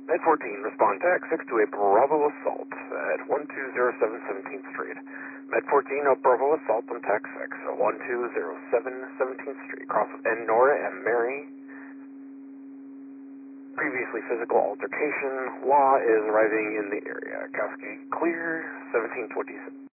Med 14, respond tech 628 Bravo Assault at 1207 17th Street. Med 14, Bravo Assault on tech 6 at 1207 17th Street. Cross with N. Nora and Mary. Previously physical altercation. Law is arriving in the area. Cascade clear, 1726.